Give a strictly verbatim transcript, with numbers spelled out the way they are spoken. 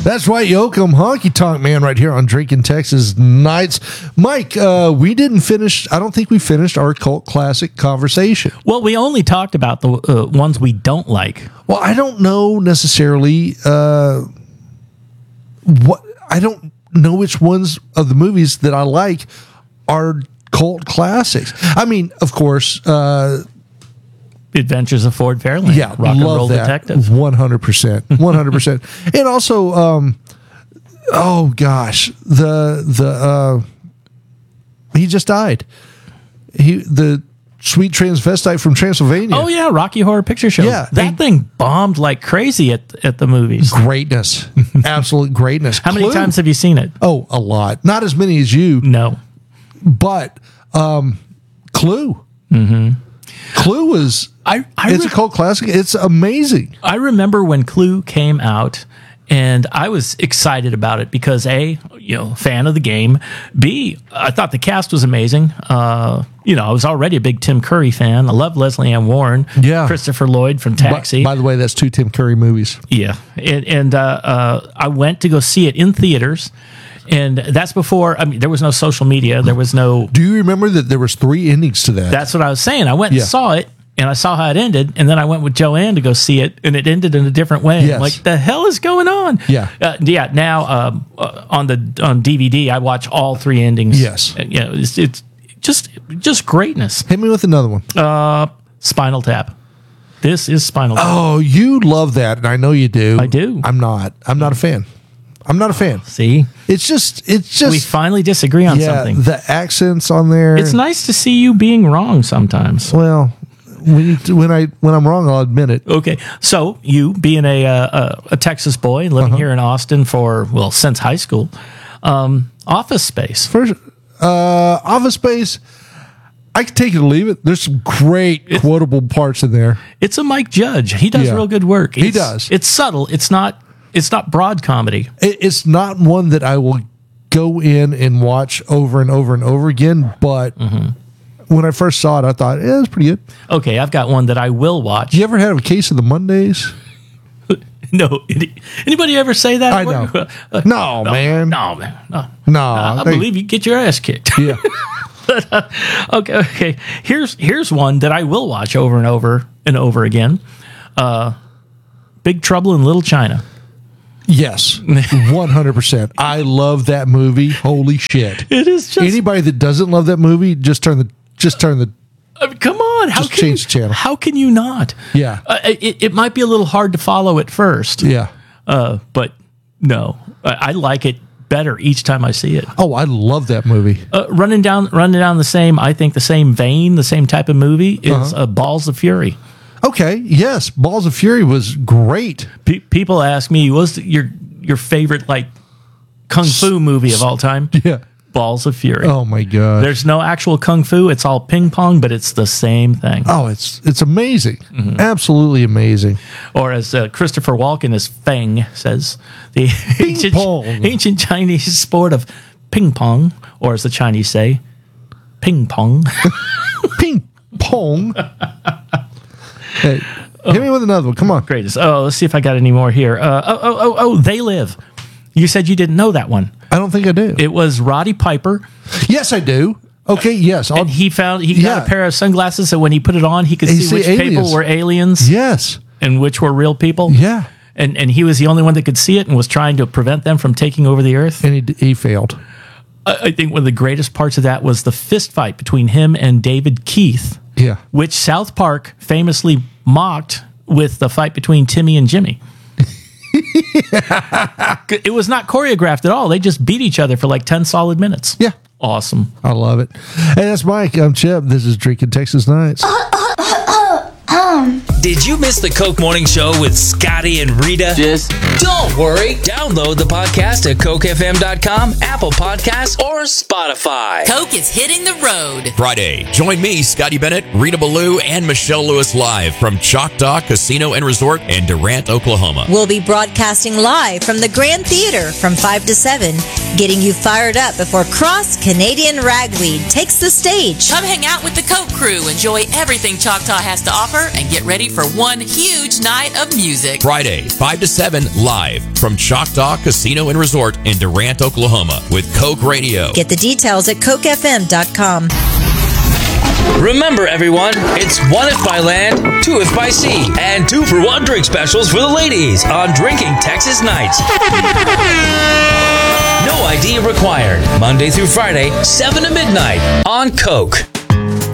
That's right, Yoakum Honky Tonk Man right here on Drinking Texas Nights. Mike, uh, we didn't finish, I don't think we finished our cult classic conversation. Well, we only talked about the uh, ones we don't like. Well, I don't know necessarily uh, what, I don't know which ones of the movies that I like are cult classics. I mean, of course, uh, Adventures of Ford Fairlane. yeah, Rock and love Roll that. Detective. one hundred percent. one hundred percent. And also, um, oh gosh, the, the, uh, he just died. He, the sweet transvestite from Transylvania. Oh, yeah, Rocky Horror Picture Show. Yeah, that and- thing bombed like crazy at, at the movies. Greatness. Absolute greatness. How many Clue. times have you seen it? Oh, a lot. Not as many as you, No. but um, Clue. Mm-hmm. Clue was, I, I, it's re- a cult classic. It's amazing. I remember when Clue came out, and I was excited about it because A, you know, fan of the game. B, I thought the cast was amazing. Uh, you know, I was already a big Tim Curry fan. I love Leslie Ann Warren. Yeah. Christopher Lloyd from Taxi. By, by the way, that's two Tim Curry movies. Yeah, and, and uh, uh, I went to go see it in theaters, and that's before. I mean, there was no social media. There was no. Do you remember that there was three endings to that? That's what I was saying. I went Yeah. and saw it, and I saw how it ended, and then I went with Joanne to go see it, and it ended in a different way. Yes. I'm like, the hell is going on? Yeah. uh, yeah. Now um, uh, on the on D V D, I watch all three endings. Yes. Uh, you know, it's, it's just just greatness. Hit me with another one. Uh, Spinal Tap. This is Spinal Tap. Oh, you love that, and I know you do. I do. I'm not. I'm not a fan. I'm not a fan. See, It's just, it's just, we finally disagree on yeah, something. the accents on there. It's nice to see you being wrong sometimes. Well, when you, when I when I'm wrong, I'll admit it. Okay, so you being a uh, a, a Texas boy and living Uh-huh. here in Austin for well since high school, um, Office Space. First, uh, Office Space, I can take it or leave it. There's some great quotable parts in there. It's a Mike Judge. He does Yeah. real good work. He It's- does. It's subtle. It's not. It's not broad comedy. It, it's not one that I will go in and watch over and over and over again. But when I first saw it, I thought, yeah, it's pretty good. Okay, I've got one that I will watch. You ever had a case of the Mondays? No, any- anybody ever say that? I know. No, man. No, man. No. No, I they- believe you get your ass kicked. Yeah. okay, okay. Here's here's one that I will watch over and over and over again. Uh, Big Trouble in Little China. Yes, one hundred percent. I love that movie. Holy shit! It is just. Anybody that doesn't love that movie, just turn the just turn the I mean, come on, how Just can change you, the channel. How can you not? Yeah. uh, it, it might be a little hard to follow at first. yeah. uh, but no, I, I like it better each time I see it. Oh, I love that movie. Uh, running down, running down the same, I think the same vein, the same type of movie is uh, Balls of Fury. Okay, yes, Balls of Fury was great. Pe- people ask me, "What's your your favorite like kung fu movie of all time?" Yeah. Balls of Fury. Oh my god. There's no actual kung fu; it's all ping pong, but it's the same thing. Oh, it's it's amazing. Mm-hmm. Absolutely amazing. Or as uh, Christopher Walken as Feng says, the ancient, pong. ancient Chinese sport of ping pong, or as the Chinese say, ping pong. Ping pong. Hey, hit me with another one. Come on. Greatest. Oh, let's see if I got any more here. Uh, oh, oh, oh, oh, They Live. You said you didn't know that one. I don't think I do. It was Roddy Piper, Yes, I do. Okay, yes. I'll, and he found he Yeah. got a pair of sunglasses, and when he put it on, he could He see see which aliens. people were aliens yes. and which were real people. Yeah. And and he was the only one that could see it and was trying to prevent them from taking over the earth. And he, he failed. I, I think one of the greatest parts of that was the fist fight between him and David Keith, Yeah. which South Park famously mocked with the fight between Timmy and Jimmy. It was not choreographed at all. They just beat each other for like ten solid minutes. Yeah. Awesome. I love it. Hey, that's Mike. I'm Chip. This is Drinking Texas Nights. Did you miss the Coke Morning Show with Scotty and Rita? Just Don't worry. Download the podcast at coke f m dot com, Apple Podcasts, or Spotify. Coke is hitting the road. Friday, join me, Scotty Bennett, Rita Ballou, and Michelle Lewis live from Choctaw Casino and Resort in Durant, Oklahoma. We'll be broadcasting live from the Grand Theater from five to seven, getting you fired up before Cross Canadian Ragweed takes the stage. Come hang out with the Coke crew, enjoy everything Choctaw has to offer, and get ready ready for one huge night of music. Friday, five to seven, live from Choctaw Casino and Resort in Durant, Oklahoma with Coke Radio. Get the details at coke f m dot com. Remember, everyone, it's one if by land, two if by sea, and two for one drink specials for the ladies on Drinking Texas Nights. No I D required. Monday through Friday, seven to midnight on Coke.